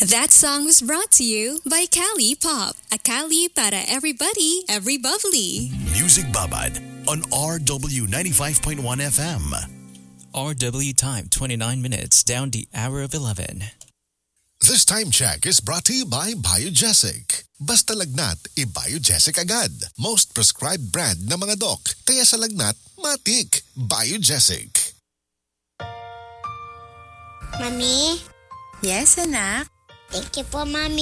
That song was brought to you by Cali Pop. A Cali para everybody, every bubbly. Music Babad on RW 95.1 FM. RW time 29 minutes down the hour of 11. This time check is brought to you by Biogesic. Basta lagnat, i-Biogesic agad. Most prescribed brand na mga doc. Kaya sa lagnat, matik. Biogesic. Mami? Yes, anak? Thank you po, Mami.